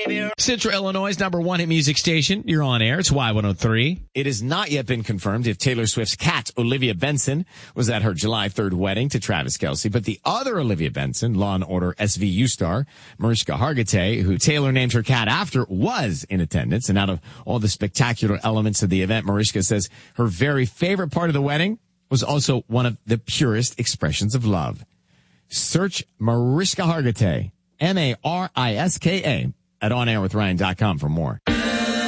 Central Illinois' number one hit music station. You're on air. It's Y103. It has not yet been confirmed if Taylor Swift's cat, Olivia Benson, was at her July 3rd wedding to Travis Kelce. But the other Olivia Benson, Law & Order SVU star, Mariska Hargitay, who Taylor named her cat after, was in attendance. And out of all the spectacular elements of the event, Mariska says her very favorite part of the wedding was also one of the purest expressions of love. Search Mariska Hargitay, Mariska, at onairwithryan.com for more.